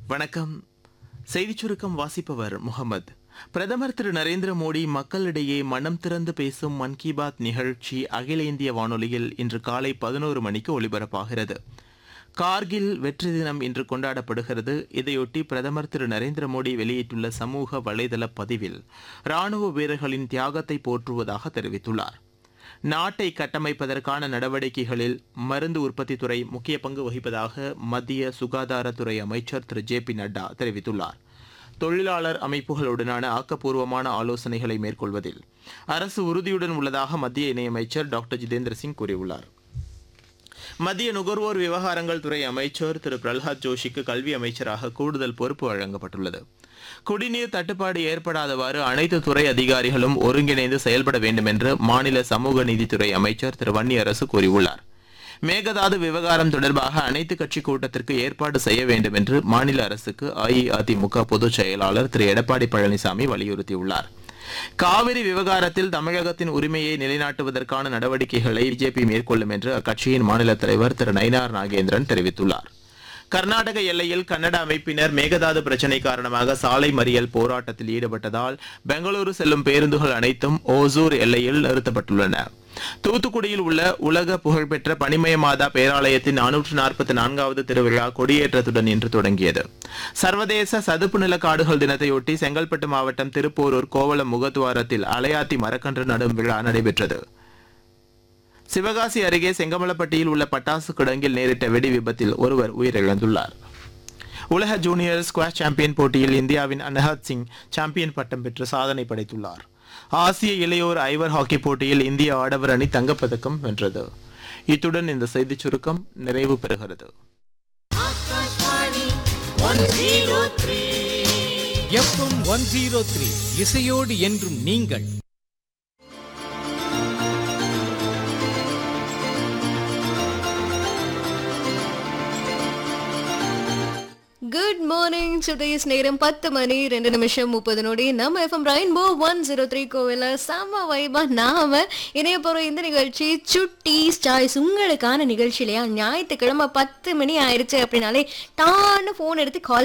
வணக்கம். செய்திச் சுருக்கம் வாசிப்பவர் முகமது. பிரதமர் திரு நரேந்திர மோடி மக்களிடையே மனம் திறந்து பேசும் மன் கி பாத் நிகழ்ச்சி அகில இந்திய வானொலியில் இன்று காலை 11 மணிக்கு ஒலிபரப்பாகிறது. கார்கில் வெற்றி தினம் இன்று கொண்டாடப்படுகிறது. இதையொட்டி பிரதமர் திரு நரேந்திர மோடி வெளியிட்டுள்ள சமூக வலைதள பதிவில் ராணுவ வீரர்களின் தியாகத்தை போற்றுவதாக தெரிவித்துள்ளார். நாட்டை கட்டமைப்பதற்கான நடவடிக்கைகளில் மருந்து உற்பத்தித் துறை முக்கிய பங்கு வகிப்பதாக மத்திய சுகாதாரத்துறை அமைச்சர் திரு ஜே பி நட்டா தெரிவித்துள்ளார். தொழிலாளர் அமைப்புகளுடனான ஆக்கப்பூர்வமான ஆலோசனைகளை மேற்கொள்வதில் அரசு உறுதியுடன் உள்ளதாக மத்திய இணையமைச்சர் டாக்டர் ஜிதேந்திர சிங் கூறியுள்ளார். மத்திய நுகர்வோர் விவகாரங்கள் துறை அமைச்சர் திரு பிரல்ஹாத் ஜோஷிக்கு கல்வி அமைச்சராக கூடுதல் பொறுப்பு வழங்கப்பட்டுள்ளது. குடிநீர் தட்டுப்பாடு ஏற்படாதவாறு அனைத்து துறை அதிகாரிகளும் ஒருங்கிணைந்து செயல்பட வேண்டும் என்று மாநில சமூக நீதித்துறை அமைச்சர் திரு வன்னியரசு கூறியுள்ளார். மேகதாது விவகாரம் தொடர்பாக அனைத்து கட்சி கூட்டத்திற்கு ஏற்பாடு செய்ய வேண்டும் என்று மாநில அரசுக்கு அஇஅதிமுக பொதுச் செயலாளர் திரு எடப்பாடி பழனிசாமி வலியுறுத்தியுள்ளார். காவிரி விவகாரத்தில் தமிழகத்தின் உரிமையை நிலைநாட்டுவதற்கான நடவடிக்கைகளை பிஜேபி மேற்கொள்ளும் என்று அக்கட்சியின் மாநில தலைவர் திரு நயினார் நாகேந்திரன் தெரிவித்துள்ளார். கர்நாடக எல்லையில் கன்னட அமைப்பினர் மேகதாது பிரச்சினை காரணமாக சாலை மறியல் போராட்டத்தில் ஈடுபட்டதால் பெங்களூரு செல்லும் பேருந்துகள் அனைத்தும் ஓசூர் எல்லையில் நிறுத்தப்பட்டுள்ளன. தூத்துக்குடியில் உள்ள உலக புகழ்பெற்ற பனிமய மாதா பேராலயத்தின் 444வது திருவிழா கொடியேற்றத்துடன் இன்று தொடங்கியது. சர்வதேச சதுப்பு நில காடுகள் தினத்தையொட்டி செங்கல்பட்டு மாவட்டம் திருப்போரூர் கோவளம் முகத்துவாரத்தில் அலையாத்தி மரக்கன்று நடும் விழா நடைபெற்றது. சிவகாசி அருகே செங்கமலப்பட்டியில் உள்ள பட்டாசு கிடங்கில் நேரிட்ட வெடி விபத்தில் ஒருவர் உயிரிழந்துள்ளார். உலக ஜூனியர் ஸ்குவாஷ் சாம்பியன் போட்டியில் இந்தியாவின் அனஹத் சிங் சாம்பியன் பட்டம் பெற்று சாதனை படைத்துள்ளார். ஆசிய இளையோர் ஐவர் ஹாக்கி போட்டியில் இந்திய ஆடவர் அணி தங்கப்பதக்கம் வென்றது. இத்துடன் இந்த செய்திச் சுருக்கம் நிறைவு பெறுகிறது. எஃப்எம் 103 இசையோடு என்றும் நீங்கள். Good morning. சுடேஸ் நேரம் 10 மணி 2 நிமிஷம் 30 நொடி. நம்ம எஃப்எம் ரெயின்போ 103 கோவில செம்ம வைபா நாம இணைய போற இந்த நிகழ்ச்சி சுட்டி சாய்ஸ் உங்களுக்கான நிகழ்ச்சி இல்லையா. ஞாயிற்றுக்கிழமை 10 மணி ஆயிடுச்சு அப்படின்னாலே டான்னு போன் எடுத்து கால்